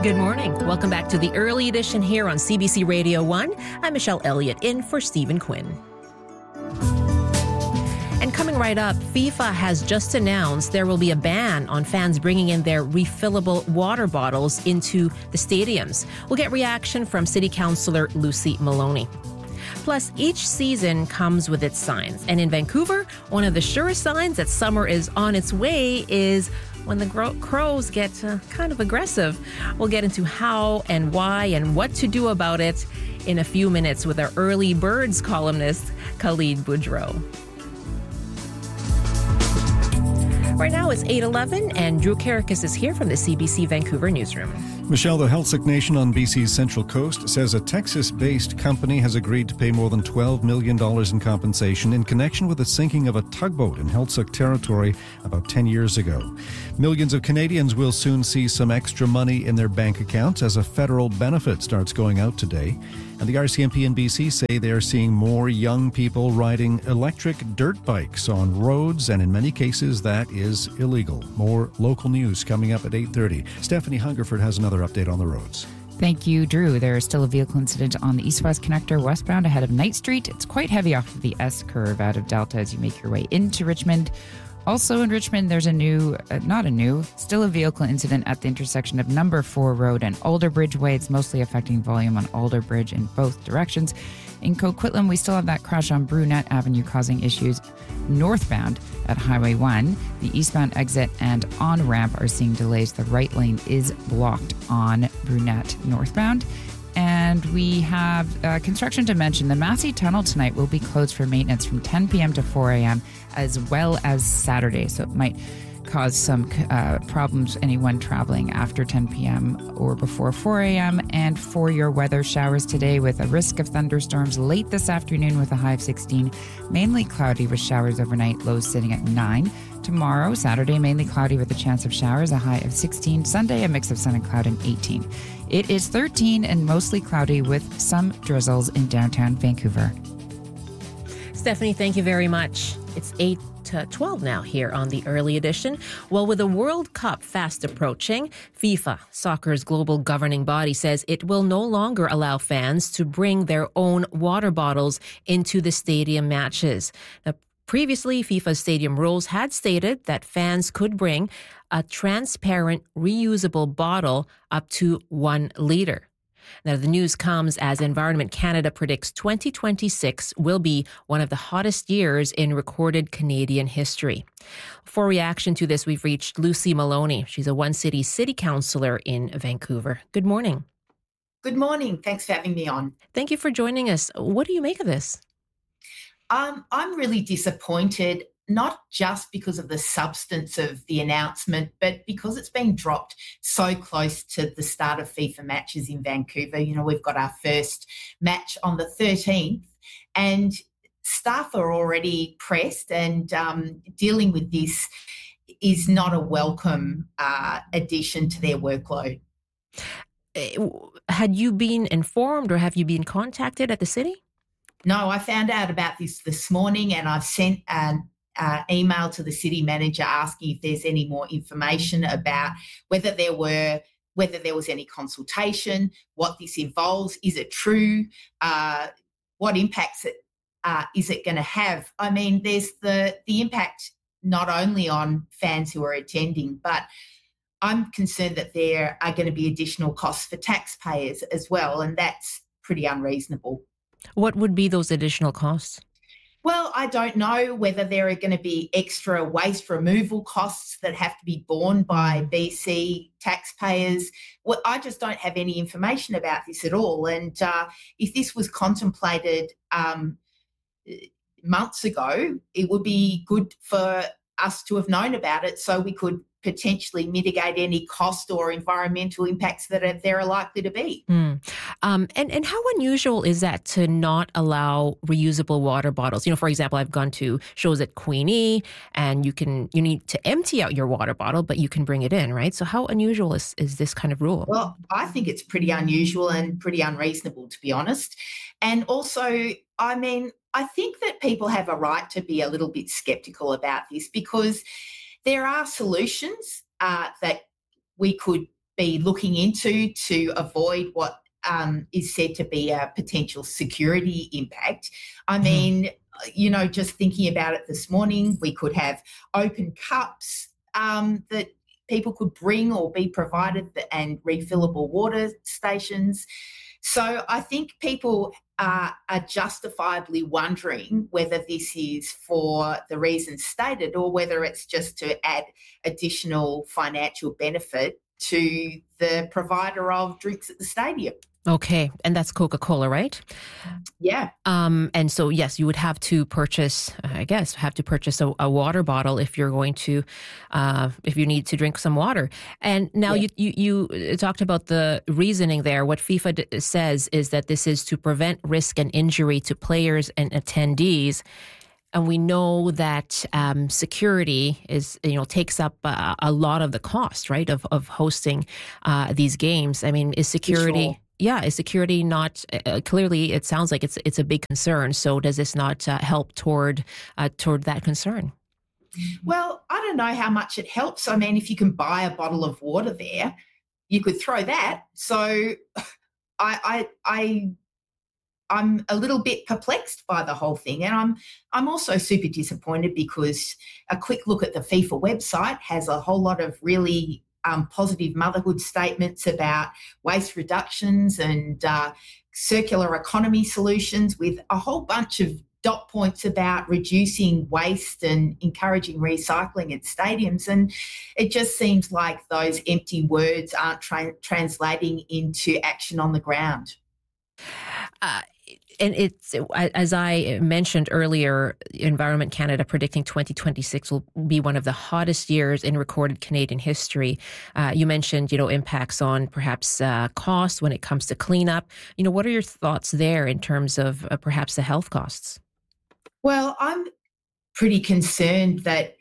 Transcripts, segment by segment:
Good morning. Welcome back to the early edition here on CBC Radio 1. I'm Michelle Elliott in for Stephen Quinn. And coming right up, FIFA has just announced there will be a ban on fans bringing in their refillable water bottles into the stadiums. We'll get reaction from City Councillor Lucy Maloney. Plus, each season comes with its signs. And in Vancouver, one of the surest signs that summer is on its way is when the crows get kind of aggressive. We'll get into how and why and what to do about it in a few minutes with our early birds columnist, Khalid Boudreau. Right now it's 8:11 and Drew Karakis is here from the CBC Vancouver newsroom. Michelle, the Healthsick Nation on BC's Central Coast says a Texas-based company has agreed to pay more than $12 million in compensation in connection with the sinking of a tugboat in Healthsick territory about 10 years ago. Millions of Canadians will soon see some extra money in their bank accounts as a federal benefit starts going out today. And the RCMP and BC say they are seeing more young people riding electric dirt bikes on roads, and in many cases that is illegal. More local news coming up at 8:30. Stephanie Hungerford has another update on the roads. Thank you, Drew. There is still a vehicle incident on the east-west connector westbound ahead of Knight Street. It's quite heavy off of the S curve out of Delta as you make your way into Richmond. Also in Richmond, there's still a vehicle incident at the intersection of Number 4 Road and Alderbridge Way. It's mostly affecting volume on Alderbridge in both directions. In Coquitlam, we still have that crash on Brunette Avenue causing issues northbound at Highway 1. The eastbound exit and on-ramp are seeing delays. The right lane is blocked on Brunette northbound. And we have construction to mention. The Massey Tunnel tonight will be closed for maintenance from 10 p.m. to 4 a.m. as well as Saturday. So it might cause some problems anyone traveling after 10 p.m. or before 4 a.m. And for your weather, showers today with a risk of thunderstorms late this afternoon with a high of 16. Mainly cloudy with showers overnight, lows sitting at 9. Tomorrow, Saturday, mainly cloudy with a chance of showers, a high of 16. Sunday, a mix of sun and cloud and 18. It is 13 and mostly cloudy with some drizzles in downtown Vancouver. Stephanie, thank you very much. It's 8:12 now here on the early edition. Well, with the World Cup fast approaching, FIFA, soccer's global governing body, says it will no longer allow fans to bring their own water bottles into the stadium matches. Now, previously, FIFA's stadium rules had stated that fans could bring a transparent, reusable bottle up to 1 liter. Now, the news comes as Environment Canada predicts 2026 will be one of the hottest years in recorded Canadian history. For reaction to this, we've reached Lucy Maloney. She's a One City City Councillor in Vancouver. Good morning. Good morning. Thanks for having me on. Thank you for joining us. What do you make of this? I'm really disappointed, not just because of the substance of the announcement, but because it's been dropped so close to the start of FIFA matches in Vancouver. You know, we've got our first match on the 13th and staff are already pressed, and dealing with this is not a welcome addition to their workload. Had you been informed or have you been contacted at the city? No, I found out about this morning, and I've sent an email to the city manager asking if there's any more information about whether there was any consultation, what this involves, is it true, what impacts is it going to have. I mean, there's the impact not only on fans who are attending, but I'm concerned that there are going to be additional costs for taxpayers as well, and that's pretty unreasonable. What would be those additional costs? Well, I don't know whether there are going to be extra waste removal costs that have to be borne by BC taxpayers. Well, I just don't have any information about this at all. And if this was contemplated months ago, it would be good for us to have known about it so we could potentially mitigate any cost or environmental impacts that there are likely to be. And how unusual is that to not allow reusable water bottles? You know, for example, I've gone to shows at Queenie and you need to empty out your water bottle, but you can bring it in, right? So how unusual is this kind of rule? Well, I think it's pretty unusual and pretty unreasonable, to be honest. And also, I mean, I think that people have a right to be a little bit sceptical about this because there are solutions that we could be looking into to avoid what is said to be a potential security impact. I mean, just thinking about it this morning, we could have open cups that people could bring or be provided, and refillable water stations. So I think people are justifiably wondering whether this is for the reasons stated or whether it's just to add additional financial benefit to the provider of drinks at the stadium. Okay, and that's Coca-Cola, right? Yeah. And so, yes, you would have to purchase, a water bottle if you're going to, if you need to drink some water. And now you talked about the reasoning there. What FIFA says is that this is to prevent risk and injury to players and attendees. And we know that security takes up a lot of the cost, right, of hosting these games. I mean, is security... Sure. Yeah, is security not clearly? It sounds like it's a big concern. So does this not help toward that concern? Well, I don't know how much it helps. I mean, if you can buy a bottle of water there, you could throw that. So I'm a little bit perplexed by the whole thing, and I'm also super disappointed because a quick look at the FIFA website has a whole lot of really positive motherhood statements about waste reductions and circular economy solutions, with a whole bunch of dot points about reducing waste and encouraging recycling at stadiums. And it just seems like those empty words aren't translating into action on the ground. And it's, as I mentioned earlier, Environment Canada predicting 2026 will be one of the hottest years in recorded Canadian history. You mentioned, impacts on perhaps costs when it comes to cleanup. What are your thoughts there in terms of perhaps the health costs? Well, I'm pretty concerned that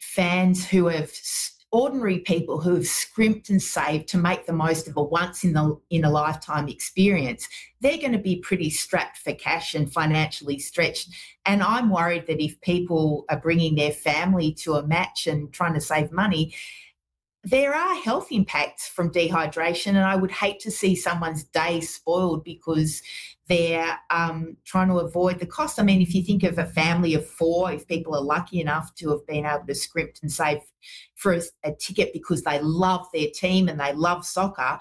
ordinary people who have scrimped and saved to make the most of a once in a lifetime experience, they're going to be pretty strapped for cash and financially stretched. And I'm worried that if people are bringing their family to a match and trying to save money, there are health impacts from dehydration, and I would hate to see someone's day spoiled because they're trying to avoid the cost. I mean, if you think of a family of 4, if people are lucky enough to have been able to script and save for a ticket because they love their team and they love soccer,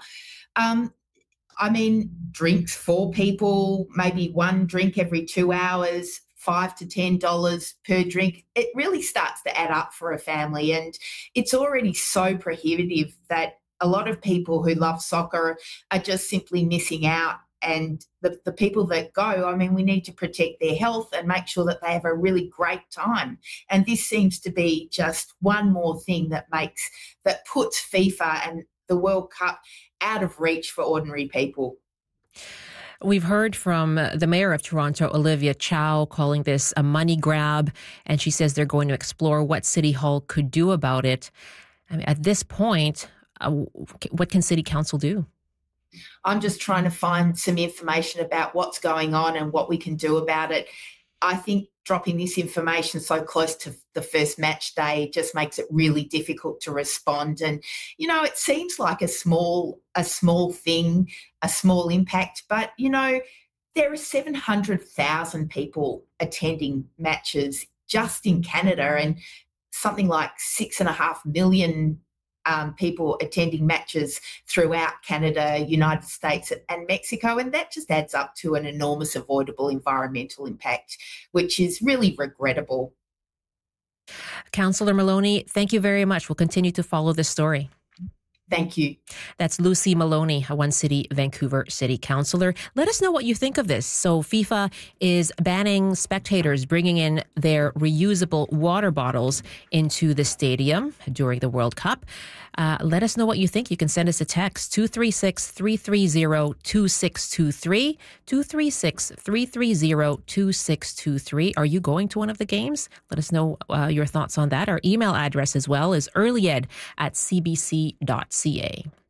I mean, drinks for people, maybe one drink every 2 hours, $5 to $10 per drink, it really starts to add up for a family. And it's already so prohibitive that a lot of people who love soccer are just simply missing out. And the people that go, I mean, we need to protect their health and make sure that they have a really great time. And this seems to be just one more thing that puts FIFA and the World Cup out of reach for ordinary people. We've heard from the mayor of Toronto, Olivia Chow, calling this a money grab, and she says they're going to explore what City Hall could do about it. I mean, at this point, what can City Council do? I'm just trying to find some information about what's going on and what we can do about it. I think dropping this information so close to the first match day just makes it really difficult to respond. And, it seems like a small thing, a small impact, but, there are 700,000 people attending matches just in Canada and something like 6.5 million people attending matches throughout Canada, United States and Mexico, and that just adds up to an enormous avoidable environmental impact, which is really regrettable. Councillor Maloney, thank you very much. We'll continue to follow this story. Thank you. That's Lucy Maloney, a One City Vancouver City Councillor. Let us know what you think of this. So FIFA is banning spectators bringing in their reusable water bottles into the stadium during the World Cup. Let us know what you think. You can send us a text, 236-330-2623, 236-330-2623. Are you going to one of the games? Let us know your thoughts on that. Our email address as well is earlyed@cbc.ca.